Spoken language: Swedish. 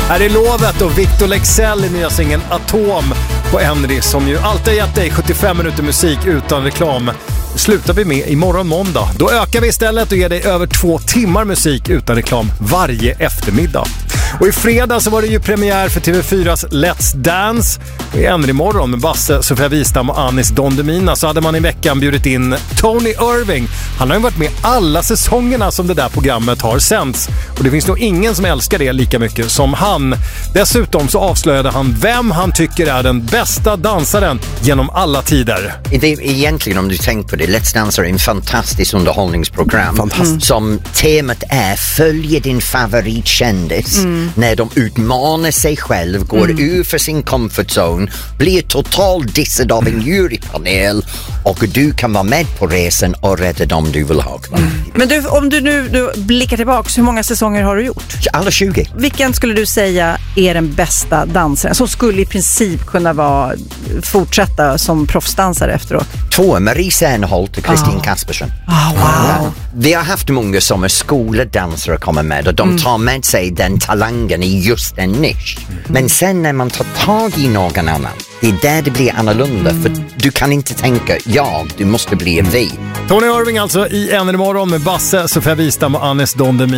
Här är Lovet och Victor Leksell i nya singeln Atom på Henry, som ju alltid har gett dig 75 minuter musik utan reklam. Slutar vi med imorgon måndag. Då ökar vi istället och ger dig över 2 timmar musik utan reklam varje eftermiddag. Och i fredag så var det ju premiär för TV4s Let's Dance. Och i Henry-morgon med Basse, Sofia Wistam och Anis Don Demina så hade man i veckan bjudit in Tony Irving. Han har ju varit med alla säsongerna som det där programmet har sänds. Och det finns nog ingen som älskar det lika mycket som han. Dessutom så avslöjade han vem han tycker är den bästa dansaren genom alla tider. Egentligen om du tänker på det, Let's Dance är en fantastisk underhållningsprogram. Som temat är följ din favoritkändis när de utmanar sig själv, går ur för sin comfort zone, blir totalt dissad av en jurypanel och du kan vara med på resan och rädda dem du vill ha. Men du, om du nu blickar tillbaka, hur många säsonger har du gjort? Alla 20. Vilken skulle du säga är den bästa dansaren som skulle i princip kunna fortsätta som proffsdansare efteråt? 2, Marie Serneholt och Kristin Kaspersen. Wow. Vi har haft många som är skoldansare kommer med och de tar med sig den talangen i just en nisch. Men sen när man tar tag i någon annan, det är där det blir annorlunda. För du kan inte tänka, du måste bli en vi. Tony Irving alltså i Henry-morgon med Basse, Sofia Wistam och Anis Don Demina.